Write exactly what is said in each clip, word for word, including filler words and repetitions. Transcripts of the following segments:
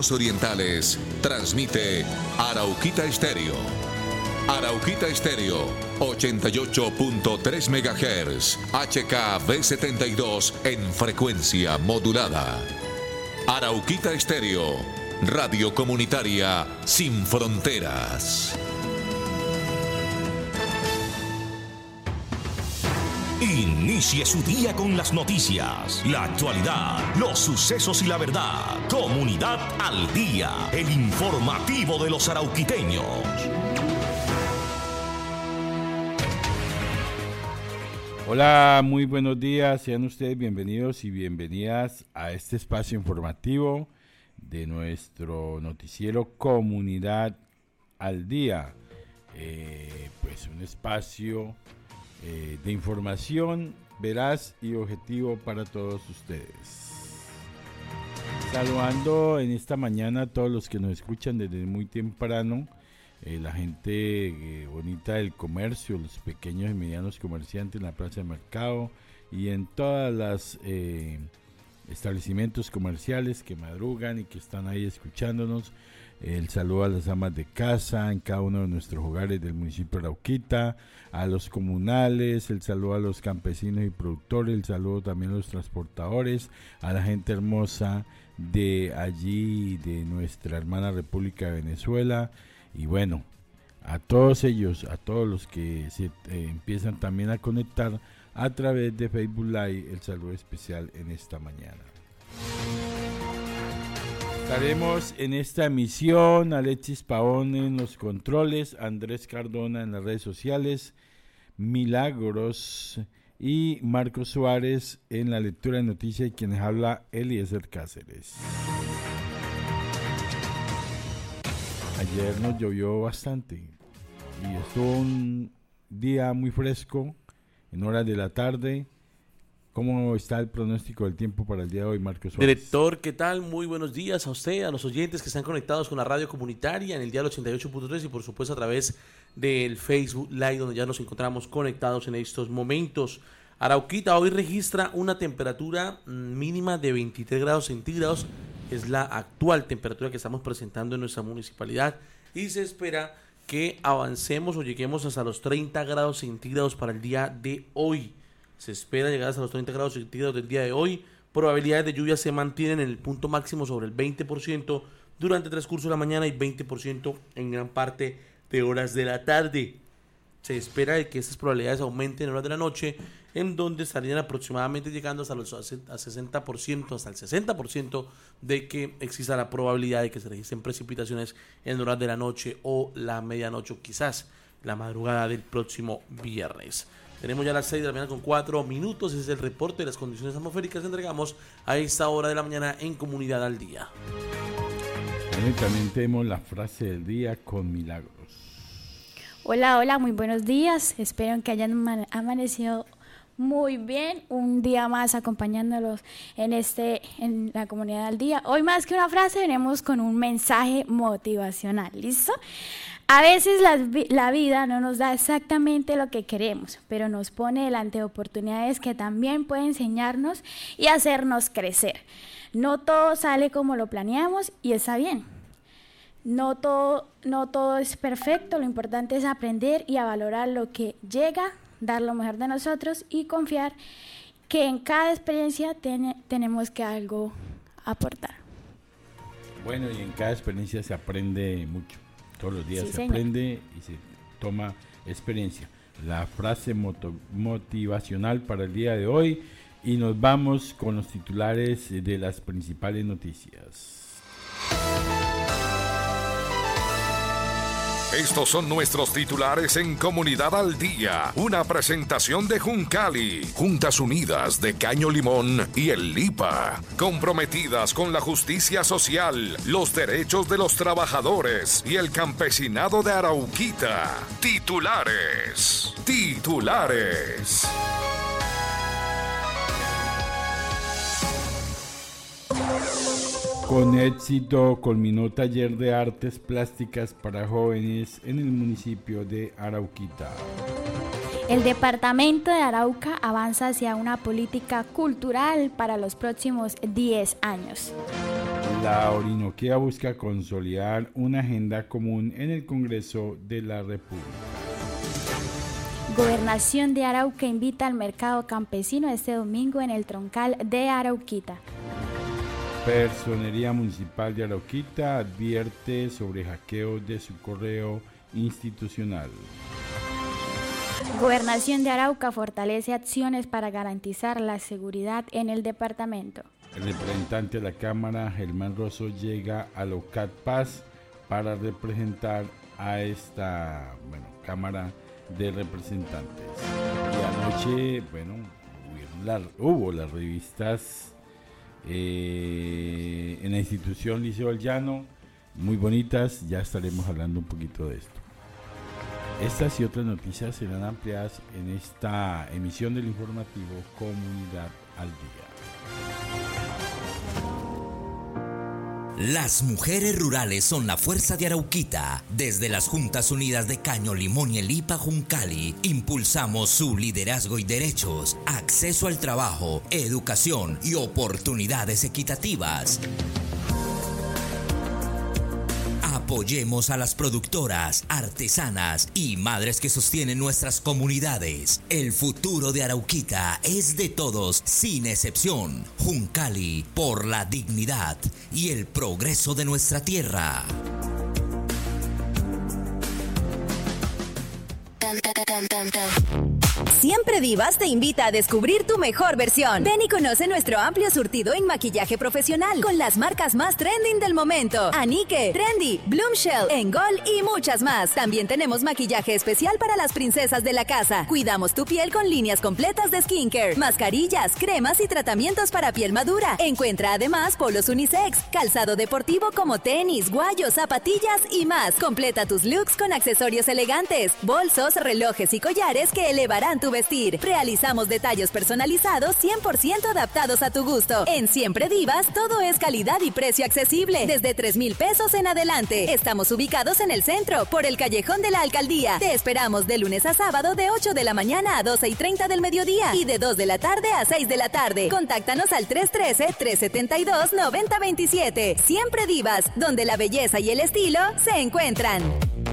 Orientales, transmite Arauquita Estéreo. Arauquita Estéreo, ochenta y ocho punto tres megahertz, H K B setenta y dos en frecuencia modulada. Arauquita Estéreo, radio comunitaria sin fronteras. Inicie su día con las noticias, la actualidad, los sucesos y la verdad. Comunidad al Día, el informativo de los arauquiteños. Hola, muy buenos días. Sean ustedes bienvenidos y bienvenidas a este espacio informativo de nuestro noticiero Comunidad al Día. Eh, pues un espacio Eh, de información veraz y objetivo para todos ustedes. Saludando en esta mañana a todos los que nos escuchan desde muy temprano, eh, la gente eh, bonita del comercio, los pequeños y medianos comerciantes en la plaza de mercado y en todas las eh, establecimientos comerciales que madrugan y que están ahí escuchándonos. El saludo a las amas de casa en cada uno de nuestros hogares del municipio de Arauquita, a los comunales, el saludo a los campesinos y productores, el saludo también a los transportadores, a la gente hermosa de allí, de nuestra hermana República de Venezuela, y bueno, a todos ellos, a todos los que se eh, empiezan también a conectar a través de Facebook Live, el saludo especial en esta mañana. Estaremos en esta emisión, Alexis Pavón en los controles, Andrés Cardona en las redes sociales, Milagros y Marcos Suárez en la lectura de noticias y quienes habla Eliezer Cáceres. Ayer nos llovió bastante y estuvo un día muy fresco en horas de la tarde. ¿Cómo está el pronóstico del tiempo para el día de hoy, Marcos Suárez? Director, ¿qué tal? Muy buenos días a usted, a los oyentes que están conectados con la radio comunitaria en el dial ochenta y ocho punto tres y por supuesto a través del Facebook Live, donde ya nos encontramos conectados en estos momentos. Arauquita hoy registra una temperatura mínima de veintitrés grados centígrados, es la actual temperatura que estamos presentando en nuestra municipalidad y se espera que avancemos o lleguemos hasta los treinta grados centígrados para el día de hoy. Se espera llegar hasta los treinta grados centígrados del día de hoy. Probabilidades de lluvia se mantienen en el punto máximo sobre el veinte por ciento durante el transcurso de la mañana y veinte por ciento en gran parte de horas de la tarde. Se espera de que estas probabilidades aumenten en horas de la noche, en donde estarían aproximadamente llegando hasta los sesenta por ciento, hasta el sesenta por ciento de que exista la probabilidad de que se registren precipitaciones en horas de la noche o la medianoche o quizás la madrugada del próximo viernes. Tenemos ya las seis de la mañana con cuatro minutos. Ese es el reporte de las condiciones atmosféricas que entregamos a esta hora de la mañana en Comunidad al Día. Bueno, y también tenemos la frase del día con Milagros. Hola, hola, muy buenos días. Espero que hayan amanecido muy bien. Un día más acompañándolos en, este, en la Comunidad al Día. Hoy más que una frase, venimos con un mensaje motivacional. ¿Listo? A veces la, la vida no nos da exactamente lo que queremos, pero nos pone delante oportunidades que también pueden enseñarnos y hacernos crecer. No todo sale como lo planeamos y está bien. No todo, no todo es perfecto, lo importante es aprender y a valorar lo que llega, dar lo mejor de nosotros y confiar que en cada experiencia ten, tenemos que algo aportar. Bueno, y en cada experiencia se aprende mucho. Todos los días sí, se señor. aprende y se toma experiencia. La frase moto- motivacional para el día de hoy y nos vamos con los titulares de las principales noticias. Estos son nuestros titulares en Comunidad al Día. Una presentación de Juncali, Juntas Unidas de Caño Limón y el LIPA, comprometidas con la justicia social, los derechos de los trabajadores y el campesinado de Arauquita. Titulares. Titulares. Con éxito culminó taller de artes plásticas para jóvenes en el municipio de Arauquita. El departamento de Arauca avanza hacia una política cultural para los próximos diez años. La Orinoquía busca consolidar una agenda común en el Congreso de la República. Gobernación de Arauca invita al mercado campesino este domingo en el Troncal de Arauquita. Personería Municipal de Arauquita advierte sobre hackeos de su correo institucional. Gobernación de Arauca fortalece acciones para garantizar la seguridad en el departamento. El representante de la Cámara, Germán Rosso, llega a Locat Paz para representar a esta bueno, Cámara de Representantes. Y anoche, bueno, la, hubo las revistas eh, en la institución Liceo del Llano, muy bonitas, ya estaremos hablando un poquito de esto. Estas y otras noticias serán ampliadas en esta emisión del informativo Comunidad al Día. Las mujeres rurales son la fuerza de Arauquita. Desde las Juntas Unidas de Caño, Limón y el I P A Juncali, impulsamos su liderazgo y derechos, acceso al trabajo, educación y oportunidades equitativas. Apoyemos a las productoras, artesanas y madres que sostienen nuestras comunidades. El futuro de Arauquita es de todos, sin excepción. Juncali, por la dignidad y el progreso de nuestra tierra. Siempre Divas te invita a descubrir tu mejor versión. Ven y conoce nuestro amplio surtido en maquillaje profesional con las marcas más trending del momento: Anique, Trendy, Bloomshell, Engol y muchas más. También tenemos maquillaje especial para las princesas de la casa. Cuidamos tu piel con líneas completas de skincare, mascarillas, cremas y tratamientos para piel madura. Encuentra además polos unisex, calzado deportivo como tenis, guayos, zapatillas y más. Completa tus looks con accesorios elegantes, bolsos, relojes y collares que elevarán tu vestir. Realizamos detalles personalizados cien por ciento adaptados a tu gusto. En Siempre Divas todo es calidad y precio accesible, desde tres mil pesos en adelante. Estamos ubicados en el centro, por el callejón de la alcaldía. Te esperamos de lunes a sábado de ocho de la mañana a doce y treinta del mediodía y de dos de la tarde a seis de la tarde. Contáctanos al tres uno tres, tres siete dos, nueve cero dos siete. Siempre Divas, donde la belleza y el estilo se encuentran.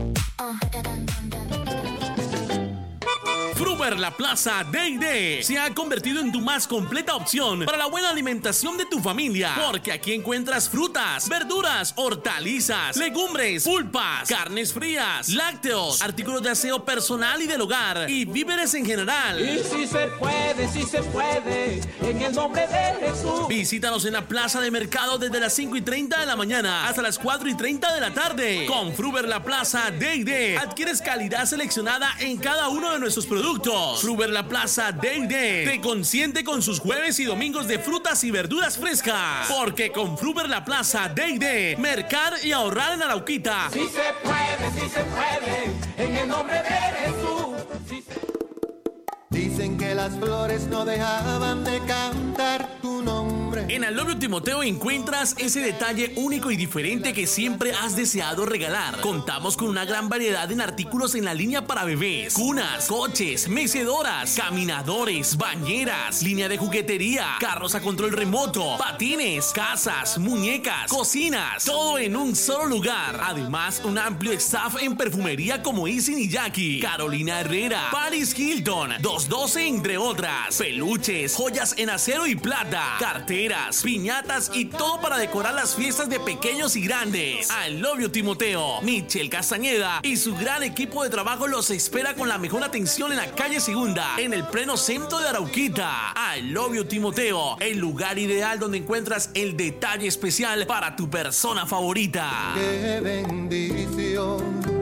Fruber La Plaza Day Day se ha convertido en tu más completa opción para la buena alimentación de tu familia, porque aquí encuentras frutas, verduras, hortalizas, legumbres, pulpas, carnes frías, lácteos, artículos de aseo personal y del hogar y víveres en general. Y si se puede, si se puede, en el nombre de Jesús. Visítanos en la plaza de mercado desde las cinco y treinta de la mañana hasta las cuatro y treinta de la tarde. Con Fruber La Plaza Day Day adquieres calidad seleccionada en cada uno de nuestros productos. Fruber La Plaza Day Day te consiente con sus jueves y domingos de frutas y verduras frescas, porque con Fruber La Plaza Day Day, mercar y ahorrar en Arauquita. Si se puede, si se puede, en el nombre de Jesús. Si se... Dicen que las flores no dejaban de cantar tu nombre. En Alobio Timoteo encuentras ese detalle único y diferente que siempre has deseado regalar. Contamos con una gran variedad en artículos en la línea para bebés: cunas, coches, mecedoras, caminadores, bañeras, línea de juguetería, carros a control remoto, patines, casas, muñecas, cocinas, todo en un solo lugar. Además, un amplio staff en perfumería como Isin y Jackie, Carolina Herrera, Paris Hilton, dos doce, entre otras. Peluches, joyas en acero y plata, carteras, piñatas y todo para decorar las fiestas de pequeños y grandes. Alobio Timoteo, Michelle Castañeda y su gran equipo de trabajo los espera con la mejor atención en la calle Segunda, en el pleno centro de Arauquita. Alobio Timoteo, el lugar ideal donde encuentras el detalle especial para tu persona favorita. ¡Qué bendición!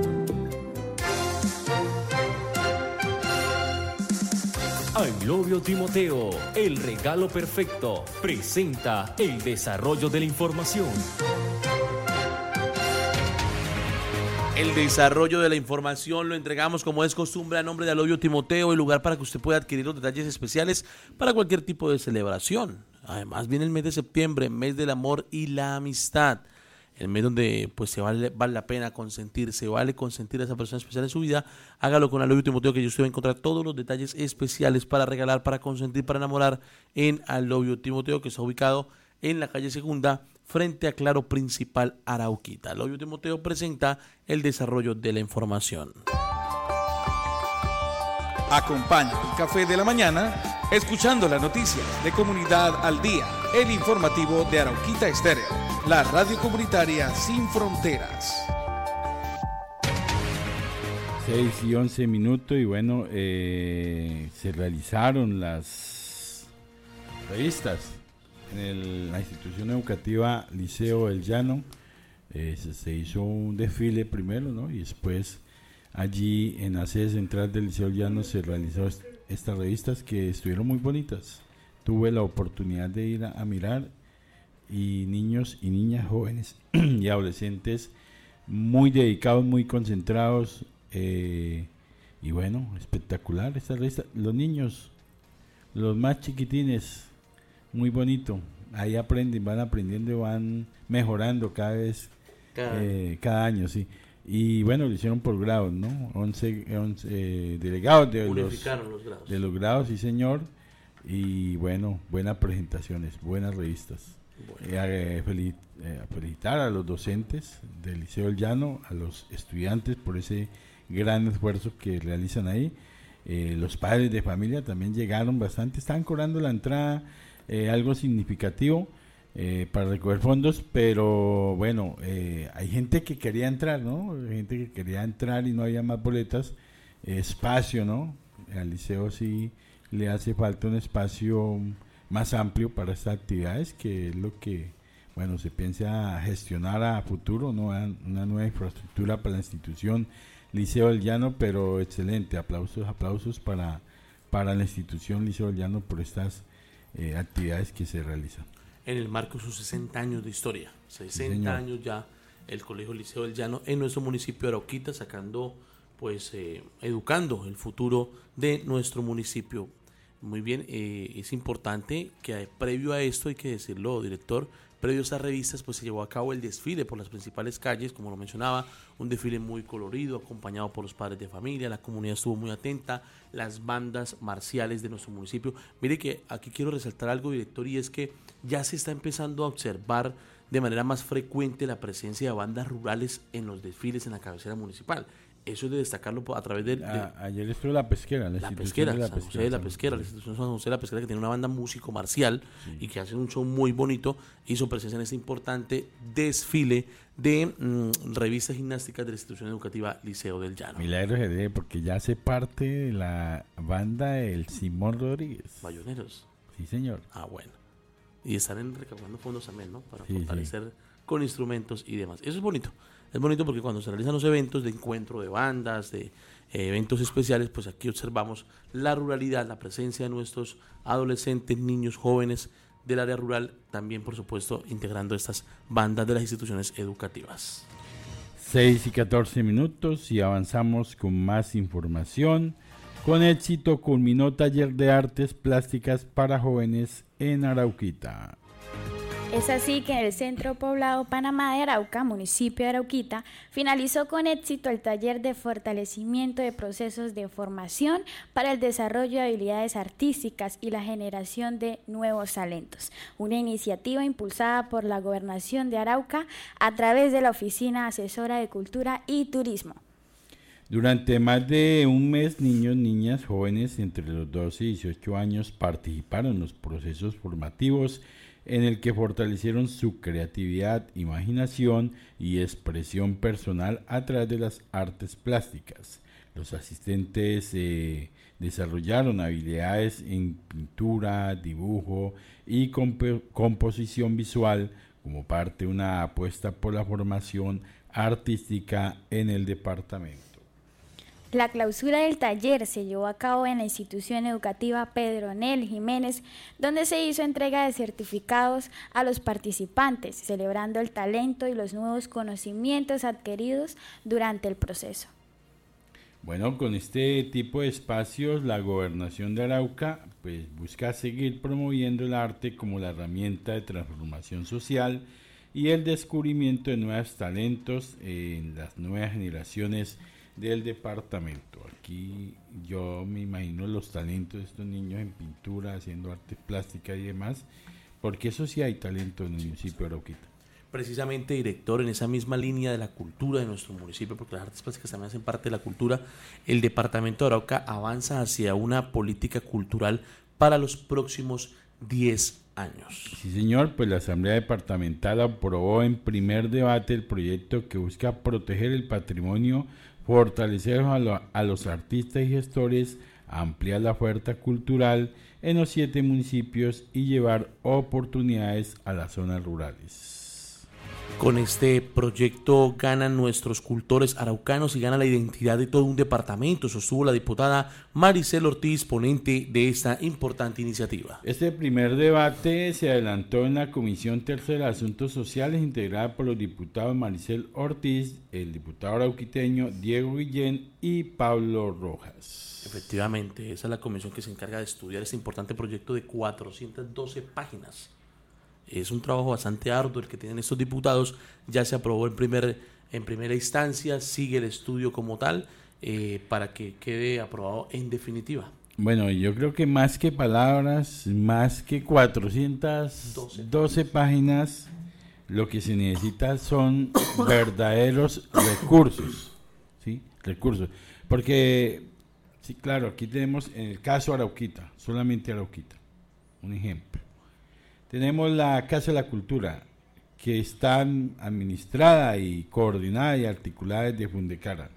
Alobio Timoteo, el regalo perfecto, presenta el desarrollo de la información. El desarrollo de la información lo entregamos como es costumbre a nombre de Alobio Timoteo, el lugar para que usted pueda adquirir los detalles especiales para cualquier tipo de celebración. Además viene el mes de septiembre, mes del amor y la amistad. El mes donde pues se vale, vale la pena consentir, se vale consentir a esa persona especial en su vida. Hágalo con Alobio Timoteo, que usted va a encontrar todos los detalles especiales para regalar, para consentir, para enamorar en Alobio Timoteo, que está ubicado en la calle Segunda, frente a Claro Principal Arauquita. Eloy Timoteo presenta el desarrollo de la información. Acompaña el café de la mañana escuchando las noticias de Comunidad al Día, el informativo de Arauquita Estéreo, la radio comunitaria sin fronteras. seis y once minutos y bueno, eh, se realizaron las revistas en el, la institución educativa Liceo del Llano. Eh, se, se hizo un desfile primero, ¿no? Y después allí en la sede central del Liceo del Llano se realizaron est- estas revistas que estuvieron muy bonitas. Tuve la oportunidad de ir a, a mirar y niños y niñas jóvenes y adolescentes muy dedicados, muy concentrados. Eh, y bueno, espectacular esta revista. Los niños, los más chiquitines, muy bonito. Ahí aprenden, van aprendiendo y van mejorando cada vez, cada, eh, cada año, sí. Y bueno, lo hicieron por grados, ¿no? once, once eh, delegados de los, los grados. de los grados, sí señor. Y bueno, buenas presentaciones, buenas revistas. Bueno. Eh, feliz, eh, felicitar a los docentes del Liceo del Llano, a los estudiantes por ese gran esfuerzo que realizan ahí. Eh, los padres de familia también llegaron bastante, estaban cobrando la entrada, eh, algo significativo eh, para recoger fondos, pero bueno, eh, hay gente que quería entrar, ¿no? Hay gente que quería entrar y no había más boletas, eh, espacio, ¿no? Al liceo sí le hace falta un espacio más amplio para estas actividades, que es lo que, bueno, se piensa gestionar a futuro, ¿no? Una nueva infraestructura para la institución Liceo del Llano, pero excelente, aplausos, aplausos para, para la institución Liceo del Llano por estas eh, actividades que se realizan. En el marco de sus sesenta años de historia, sesenta sí, años ya el Colegio Liceo del Llano en nuestro municipio de Arauquita, sacando, pues, eh, educando el futuro de nuestro municipio. Muy bien, eh, es importante que previo a esto, hay que decirlo, director, previo a estas revistas, pues se llevó a cabo el desfile por las principales calles, como lo mencionaba, un desfile muy colorido, acompañado por los padres de familia, la comunidad estuvo muy atenta, las bandas marciales de nuestro municipio. Mire que aquí quiero resaltar algo, director, y es que ya se está empezando a observar de manera más frecuente la presencia de bandas rurales en los desfiles en la cabecera municipal. Eso es de destacarlo a través de... de a, ayer estuvo la pesquera, la, la institución pesquera, de la San pesquera, José de la pesquera, la institución San José de la pesquera, que tiene una banda músico marcial sí. y que hace un show muy bonito, hizo presencia en este importante desfile de mmm, revistas gimnásticas de la institución educativa Liceo del Llano. Milagro G D, porque ya hace parte de la banda del Simón Rodríguez. Bayoneros. Sí, señor. Ah, bueno. Y están en, recaudando fondos también, ¿no? Para sí, fortalecer sí. con instrumentos y demás. Eso es bonito. Es bonito porque cuando se realizan los eventos de encuentro de bandas, de eh, eventos especiales, pues aquí observamos la ruralidad, la presencia de nuestros adolescentes, niños, jóvenes del área rural, también por supuesto integrando estas bandas de las instituciones educativas. seis y catorce minutos y avanzamos con más información. Con éxito culminó taller de artes plásticas para jóvenes en Arauquita. Es así que en el Centro Poblado Panamá de Arauca, municipio de Arauquita, finalizó con éxito el taller de fortalecimiento de procesos de formación para el desarrollo de habilidades artísticas y la generación de nuevos talentos. Una iniciativa impulsada por la Gobernación de Arauca a través de la Oficina Asesora de Cultura y Turismo. Durante más de un mes, niños, niñas, jóvenes entre los doce y dieciocho años participaron en los procesos formativos en el que fortalecieron su creatividad, imaginación y expresión personal a través de las artes plásticas. Los asistentes eh, desarrollaron habilidades en pintura, dibujo y comp- composición visual como parte de una apuesta por la formación artística en el departamento. La clausura del taller se llevó a cabo en la institución educativa Pedro Nel Jiménez, donde se hizo entrega de certificados a los participantes, celebrando el talento y los nuevos conocimientos adquiridos durante el proceso. Bueno, con este tipo de espacios, la Gobernación de Arauca pues, busca seguir promoviendo el arte como la herramienta de transformación social y el descubrimiento de nuevos talentos en las nuevas generaciones del departamento. Aquí yo me imagino los talentos de estos niños en pintura, haciendo arte plástica y demás, porque eso sí hay talento en el municipio de Arauquita. precisamente, director, en esa misma línea de la cultura de nuestro municipio, porque las artes plásticas también hacen parte de la cultura, el departamento de Arauca avanza hacia una política cultural para los próximos diez años. Sí, señor, pues la Asamblea Departamental aprobó en primer debate el proyecto que busca proteger el patrimonio, fortalecer a, lo, a los artistas y gestores, ampliar la oferta cultural en los siete municipios y llevar oportunidades a las zonas rurales. Con este proyecto ganan nuestros cultores araucanos y gana la identidad de todo un departamento, sostuvo la diputada Maricel Ortiz, ponente de esta importante iniciativa. Este primer debate se adelantó en la Comisión Tercera de Asuntos Sociales, integrada por los diputados Maricel Ortiz, el diputado arauquiteño Diego Guillén y Pablo Rojas. Efectivamente, esa es la comisión que se encarga de estudiar este importante proyecto de cuatrocientas doce páginas. Es un trabajo bastante arduo el que tienen estos diputados. Ya se aprobó en, primer, en primera instancia, sigue el estudio como tal eh, para que quede aprobado en definitiva. Bueno, yo creo que más que palabras, más que cuatrocientas doce páginas, lo que se necesita son verdaderos recursos, ¿sí? Recursos. Porque, sí, claro, aquí tenemos en el caso Arauquita, solamente Arauquita, un ejemplo. Tenemos la Casa de la Cultura, que está administrada y coordinada y articulada desde Fundecara.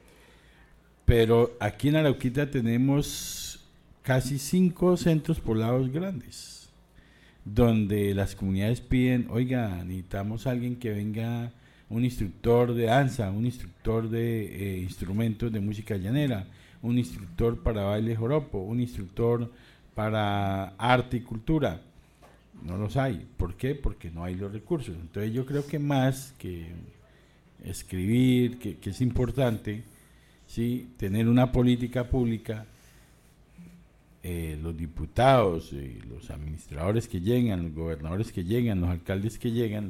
Pero aquí en Arauquita tenemos casi cinco centros poblados grandes, donde las comunidades piden, oiga, necesitamos a alguien que venga, un instructor de danza, un instructor de eh, instrumentos de música llanera, un instructor para baile joropo, un instructor para arte y cultura. No los hay. ¿Por qué? Porque no hay los recursos. Entonces yo creo que más que escribir, que, que es importante, ¿sí?, tener una política pública, eh, los diputados, eh, los administradores que llegan, los gobernadores que llegan, los alcaldes que llegan,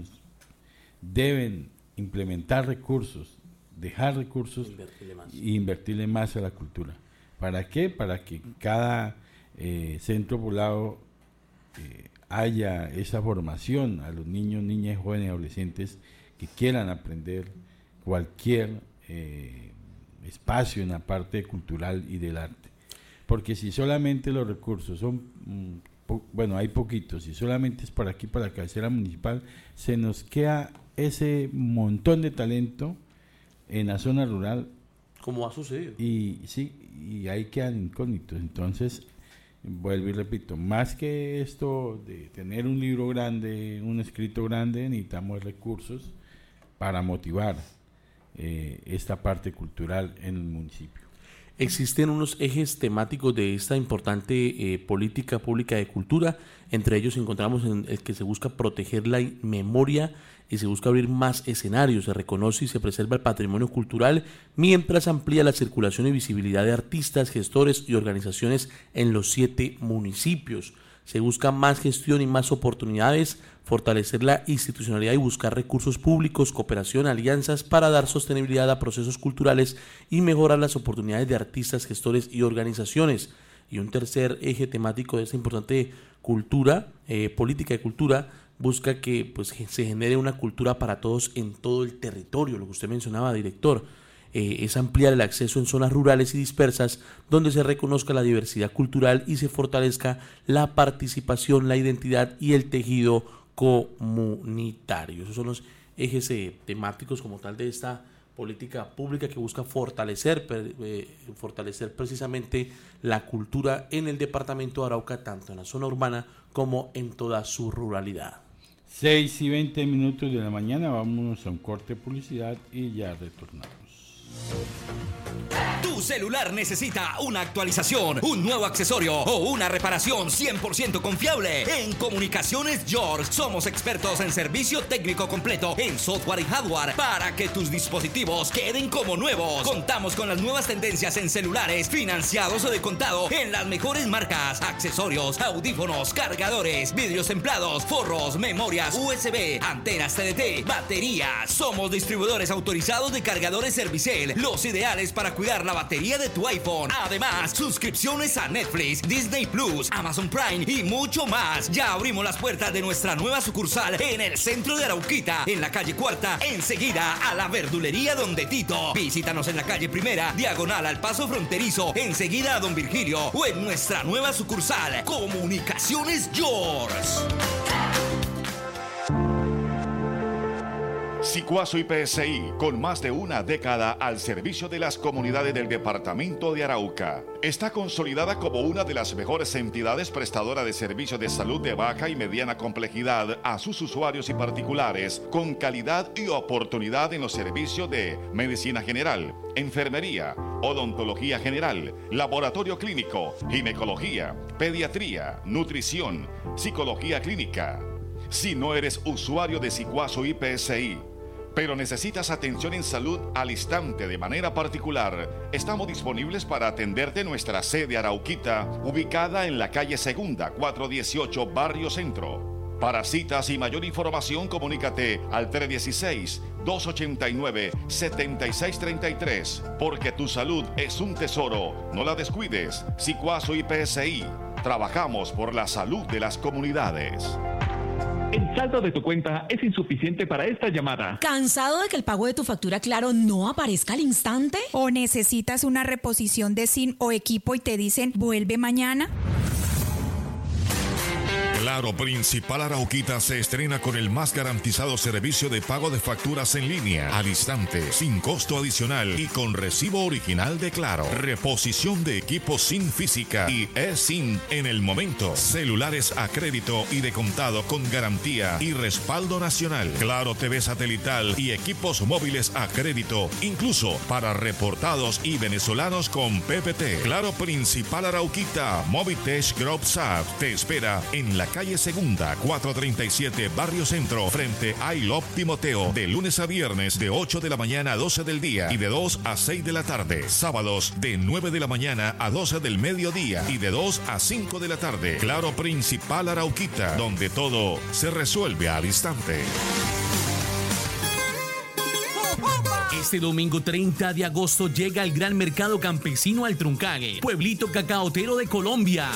deben implementar recursos, dejar recursos Invertirle más. e invertirle más a la cultura. ¿Para qué? Para que cada eh, centro poblado eh, haya esa formación a los niños, niñas, jóvenes, adolescentes que quieran aprender cualquier eh, espacio en la parte cultural y del arte. Porque si solamente los recursos son, mm, po, bueno, hay poquitos, si solamente es para aquí, para la cabecera municipal, se nos queda ese montón de talento en la zona rural. Como ha sucedido. Y sí, y ahí quedan incógnitos. Entonces, vuelvo y repito, más que esto de tener un libro grande, un escrito grande, necesitamos recursos para motivar eh, esta parte cultural en el municipio. Existen unos ejes temáticos de esta importante eh, política pública de cultura. Entre ellos encontramos en el que se busca proteger la memoria y se busca abrir más escenarios, se reconoce y se preserva el patrimonio cultural mientras amplía la circulación y visibilidad de artistas, gestores y organizaciones en los siete municipios. Se busca más gestión y más oportunidades, fortalecer la institucionalidad y buscar recursos públicos, cooperación, alianzas para dar sostenibilidad a procesos culturales y mejorar las oportunidades de artistas, gestores y organizaciones. Y un tercer eje temático de esta importante cultura, eh, política de cultura, busca que pues, se genere una cultura para todos en todo el territorio, lo que usted mencionaba, director. Eh, es ampliar el acceso en zonas rurales y dispersas donde se reconozca la diversidad cultural y se fortalezca la participación, la identidad y el tejido comunitario. Esos son los ejes eh, temáticos como tal de esta política pública que busca fortalecer, eh, fortalecer precisamente la cultura en el departamento de Arauca, tanto en la zona urbana como en toda su ruralidad. seis y veinte minutos de la mañana, vámonos a un corte de publicidad y ya retornamos. Tu celular necesita una actualización, un nuevo accesorio o una reparación cien por ciento confiable. En Comunicaciones George somos expertos en servicio técnico completo en software y hardware para que tus dispositivos queden como nuevos. Contamos con las nuevas tendencias en celulares financiados o de contado en las mejores marcas, accesorios, audífonos, cargadores, vidrios templados, forros, memorias U S B, antenas T D T, baterías. Somos distribuidores autorizados de cargadores Servicel, los ideales para cuidar la batería batería de tu iPhone. Además, suscripciones a Netflix, Disney Plus, Amazon Prime y mucho más. Ya abrimos las puertas de nuestra nueva sucursal en el centro de Arauquita, en la calle Cuarta, enseguida a la verdulería Don Tito. Visítanos en la calle Primera, diagonal al paso fronterizo, enseguida a Don Virgilio, o en nuestra nueva sucursal, Comunicaciones George. Sicuazo I P S I, con más de una década al servicio de las comunidades del departamento de Arauca, está consolidada como una de las mejores entidades prestadoras de servicios de salud de baja y mediana complejidad a sus usuarios y particulares, con calidad y oportunidad en los servicios de medicina general, enfermería, odontología general, laboratorio clínico, ginecología, pediatría, nutrición, psicología clínica. Si no eres usuario de Sicuazo I P S I, pero necesitas atención en salud al instante de manera particular, estamos disponibles para atenderte en nuestra sede Arauquita, ubicada en la calle Segunda, cuatrocientos dieciocho, Barrio Centro. Para citas y mayor información, comunícate al tres uno seis, dos ocho nueve, siete seis tres tres, porque tu salud es un tesoro, no la descuides. Sicuazo I P S I, trabajamos por la salud de las comunidades. El saldo de tu cuenta es insuficiente para esta llamada. ¿Cansado de que el pago de tu factura Claro no aparezca al instante? ¿O necesitas una reposición de S I M o equipo y te dicen vuelve mañana? Claro Principal Arauquita se estrena con el más garantizado servicio de pago de facturas en línea, al instante, sin costo adicional y con recibo original de Claro. Reposición de equipos sin física y eSIM en el momento. Celulares a crédito y de contado con garantía y respaldo nacional. Claro T V satelital y equipos móviles a crédito, incluso para reportados y venezolanos con P P T. Claro Principal Arauquita, Movitech Group S A P te espera en la calle Segunda, cuatrocientos treinta y siete, Barrio Centro, frente a I Love Timoteo, de lunes a viernes de ocho de la mañana a doce del día y de dos a seis de la tarde. Sábados de nueve de la mañana a doce del mediodía y de dos a cinco de la tarde. Claro Principal Arauquita, donde todo se resuelve al instante. Este domingo treinta de agosto llega el Gran Mercado Campesino al Troncal, pueblito cacaotero de Colombia.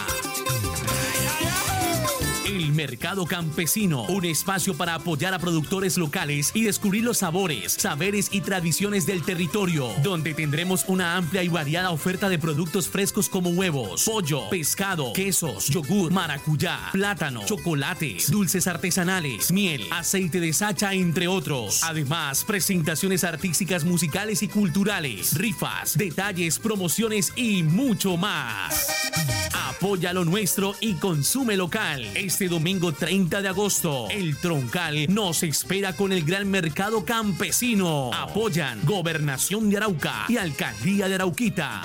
El Mercado Campesino, un espacio para apoyar a productores locales y descubrir los sabores, saberes y tradiciones del territorio, donde tendremos una amplia y variada oferta de productos frescos como huevos, pollo, pescado, quesos, yogur, maracuyá, plátano, chocolates, dulces artesanales, miel, aceite de sacha, entre otros. Además, presentaciones artísticas, musicales y culturales, rifas, detalles, promociones y mucho más. Apoya lo nuestro y consume local. Este domingo treinta de agosto, el Troncal nos espera con el Gran Mercado Campesino. Apoyan Gobernación de Arauca y Alcaldía de Arauquita.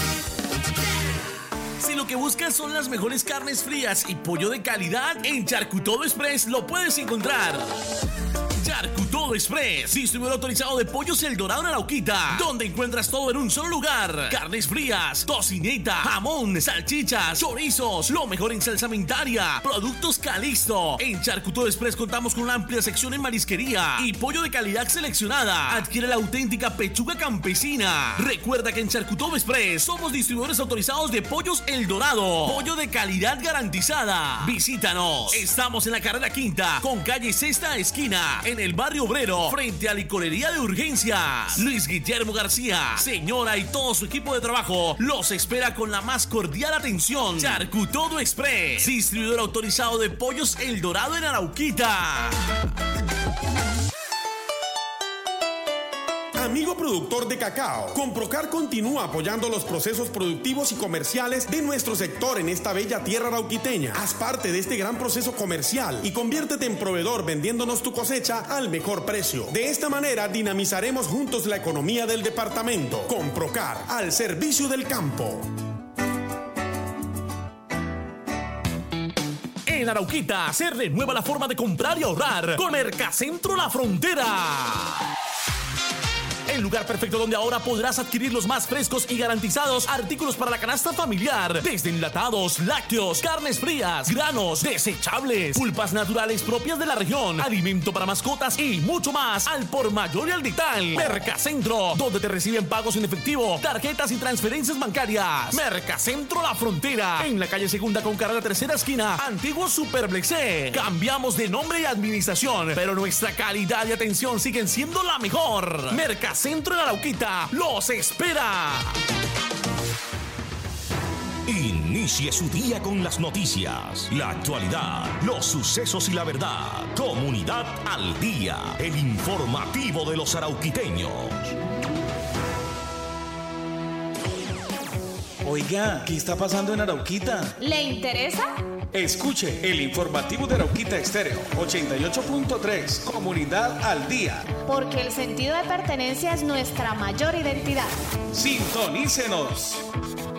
Si lo que buscas son las mejores carnes frías y pollo de calidad, en Charcutodo Express lo puedes encontrar. Charcutodo Express, distribuidor autorizado de Pollos El Dorado en Arauquita, donde encuentras todo en un solo lugar: carnes frías, tocineta, jamón, salchichas, chorizos, lo mejor en salsamentaria, productos Calixto. En Charcutodo Express contamos con una amplia sección en marisquería y pollo de calidad seleccionada. Adquiere la auténtica pechuga campesina. Recuerda que en Charcutodo Express somos distribuidores autorizados de Pollos El Dorado, pollo de calidad garantizada. Visítanos, estamos en la carrera quinta con calle Sexta esquina, en el barrio obrero, frente a Licorería de Urgencias. Luis Guillermo García, señora y todo su equipo de trabajo los espera con la más cordial atención. Charcutodo Express, distribuidor autorizado de Pollos El Dorado en Arauquita. Amigo productor de cacao, Comprocar continúa apoyando los procesos productivos y comerciales de nuestro sector en esta bella tierra arauquiteña. Haz parte de este gran proceso comercial y conviértete en proveedor vendiéndonos tu cosecha al mejor precio. De esta manera dinamizaremos juntos la economía del departamento. Comprocar, al servicio del campo. En Arauquita se renueva la forma de comprar y ahorrar con Mercacentro La Frontera. El el lugar perfecto donde ahora podrás adquirir los más frescos y garantizados artículos para la canasta familiar, desde enlatados, lácteos, carnes frías, granos, desechables, pulpas naturales propias de la región, alimento para mascotas y mucho más al por mayor y al detalle. Mercacentro, donde te reciben pagos en efectivo, tarjetas y transferencias bancarias. Mercacentro La Frontera, en la calle Segunda con carrera tercera esquina, antiguo Superblexé. Cambiamos de nombre y administración, pero nuestra calidad y atención siguen siendo la mejor. Mercacentro en Arauquita los espera. Inicie su día con las noticias, la actualidad, los sucesos y la verdad. Comunidad al Día, el informativo de los arauquiteños. Oiga, ¿qué está pasando en Arauquita? ¿Le interesa? Escuche el informativo de Arauquita Estéreo ochenta y ocho punto tres, Comunidad al Día. Porque el sentido de pertenencia es nuestra mayor identidad. Sintonícenos.